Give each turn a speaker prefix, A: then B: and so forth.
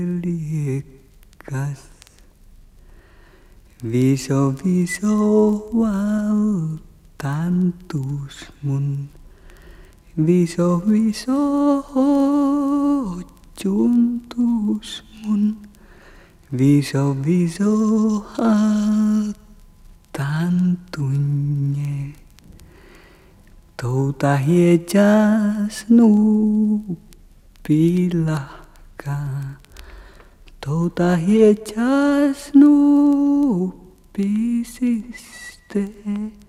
A: liekas. Viso viso valtantus mun. Viso viso juntus mun. Viso viso tantunye. Touta hiejas nu pilahka. Touta hiejas nu pisiste.